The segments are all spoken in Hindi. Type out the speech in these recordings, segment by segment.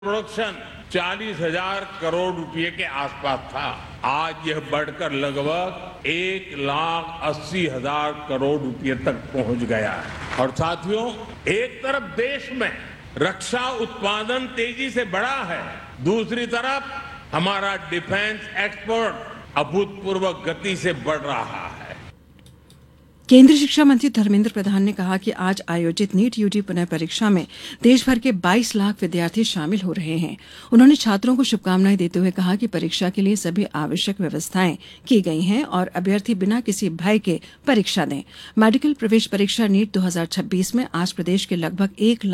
प्रोडक्शन 40,000 करोड़ रुपए के आसपास था। आज यह बढ़कर लगभग 1,80,000 करोड़ रुपए तक पहुंच गया है। और साथियों, एक तरफ देश में रक्षा उत्पादन तेजी से बढ़ा है, दूसरी तरफ हमारा डिफेंस एक्सपोर्ट अभूतपूर्व गति से बढ़ रहा है। केंद्रीय शिक्षा मंत्री धर्मेंद्र प्रधान ने कहा कि आज आयोजित नीट यूजी पुनः परीक्षा में देश भर के 22 लाख विद्यार्थी शामिल हो रहे हैं। उन्होंने छात्रों को शुभकामनाएं देते हुए कहा कि परीक्षा के लिए सभी आवश्यक व्यवस्थाएं की गई हैं और अभ्यर्थी बिना किसी भय के परीक्षा दें। मेडिकल प्रवेश परीक्षा नीट 2026 में आज प्रदेश के लगभग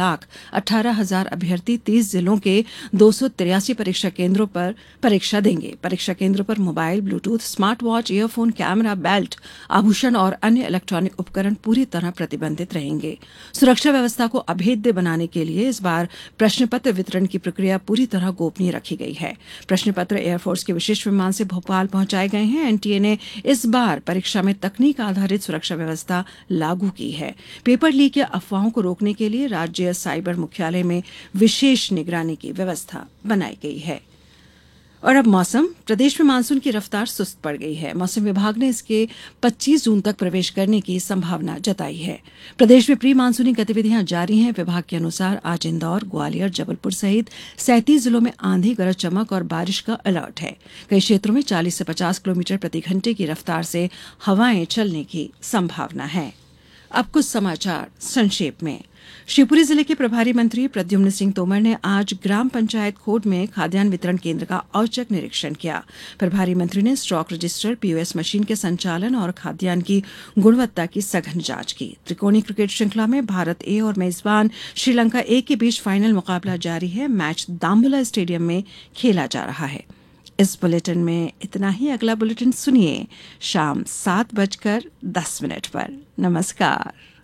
1,18,000 अभ्यर्थी 30 जिलों के 283 परीक्षा केंद्रों पर परीक्षा देंगे। परीक्षा केंद्रों पर mobile, Bluetooth, smart watch, earphone, camera, belt, आभूषण और अन्य इलेक्ट्रॉनिक उपकरण पूरी तरह प्रतिबंधित रहेंगे। सुरक्षा व्यवस्था को अभेद्य बनाने के लिए इस बार प्रश्न पत्र वितरण की प्रक्रिया पूरी तरह गोपनीय रखी गई है। प्रश्न पत्र एयरफोर्स के विशेष विमान से भोपाल पहुंचाए गए हैं। एनटीए ने इस बार परीक्षा में तकनीक आधारित सुरक्षा व्यवस्था लागू की है। पेपर लीक या अफवाहों को रोकने के लिए राज्य साइबर मुख्यालय में विशेष निगरानी की व्यवस्था बनाई गई है। और अब मौसम। प्रदेश में मानसून की रफ्तार सुस्त पड़ गई है। मौसम विभाग ने इसके 25 जून तक प्रवेश करने की संभावना जताई है। प्रदेश में प्री मानसूनी गतिविधियां जारी हैं। विभाग के अनुसार आज इंदौर, ग्वालियर, जबलपुर सहित 37 जिलों में आंधी, गरज चमक और बारिश का अलर्ट है। कई क्षेत्रों में 40 से 50 किलोमीटर प्रति घंटे की रफ्तार से हवाएं चलने की संभावना है। अब कुछ समाचार संक्षेप में। शिवपुरी जिले के प्रभारी मंत्री प्रद्युम्न सिंह तोमर ने आज ग्राम पंचायत खोड में खाद्यान्न वितरण केंद्र का औचक निरीक्षण किया। प्रभारी मंत्री ने स्टॉक रजिस्टर, पीओएस मशीन के संचालन और खाद्यान्न की गुणवत्ता की सघन जांच की। त्रिकोणीय क्रिकेट श्रृंखला में भारत ए और मेजबान श्रीलंका ए के बीच फाइनल मुकाबला जारी है। मैच दाम्बुला स्टेडियम में खेला जा रहा है। इस बुलेटिन में इतना ही। अगला बुलेटिन सुनिए शाम 7:10 पर। नमस्कार।